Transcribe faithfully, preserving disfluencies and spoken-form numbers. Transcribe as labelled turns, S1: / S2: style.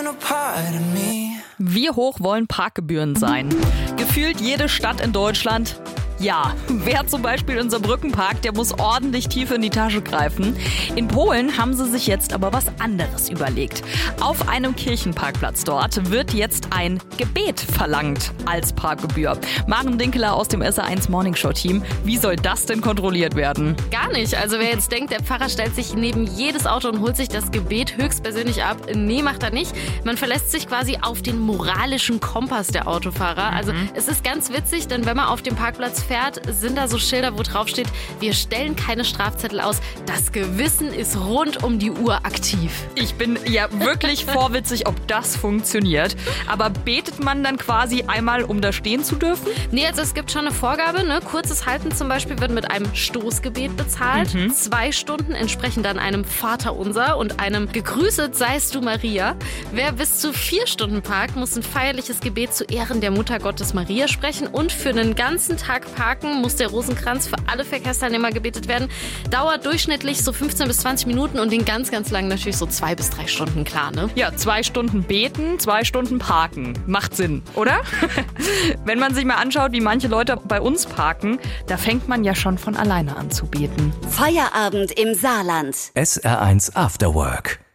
S1: Wie hoch wollen Parkgebühren sein? Gefühlt jede Stadt in Deutschland. Ja, wer zum Beispiel in Saarbrücken parkt, der muss ordentlich tief in die Tasche greifen. In Polen haben sie sich jetzt aber was anderes überlegt. Auf einem Kirchenparkplatz dort wird jetzt ein Gebet verlangt als Parkgebühr. Maren Dinkeler aus dem S R eins Morningshow Team. Wie soll das denn kontrolliert werden?
S2: Gar nicht. Also wer jetzt denkt, der Pfarrer stellt sich neben jedes Auto und holt sich das Gebet höchstpersönlich ab. Nee, macht er nicht. Man verlässt sich quasi auf den moralischen Kompass der Autofahrer. Also mhm. es ist ganz witzig, denn wenn man auf dem Parkplatz fährt, sind da so Schilder, wo drauf steht, wir stellen keine Strafzettel aus. Das Gewissen ist rund um die Uhr aktiv.
S1: Ich bin ja wirklich vorwitzig, ob das funktioniert. Aber betet man dann quasi einmal, um da stehen zu dürfen?
S2: Nee, also es gibt schon eine Vorgabe. Ne? Kurzes Halten zum Beispiel wird mit einem Stoßgebet bezahlt. Mhm. Zwei Stunden entsprechen dann einem Vaterunser und einem Gegrüßet seist du Maria. Wer bis zu vier Stunden parkt, muss ein feierliches Gebet zu Ehren der Mutter Gottes Maria sprechen und für einen ganzen Tag parken muss der Rosenkranz für alle Verkehrsteilnehmer gebetet werden. Dauert durchschnittlich so fünfzehn bis zwanzig Minuten und den ganz, ganz lang natürlich so zwei bis drei Stunden, klar, ne?
S1: Ja, zwei Stunden beten, zwei Stunden parken. Macht Sinn, oder? Wenn man sich mal anschaut, wie manche Leute bei uns parken, da fängt man ja schon von alleine an zu beten.
S3: Feierabend im Saarland.
S4: S R eins After Work.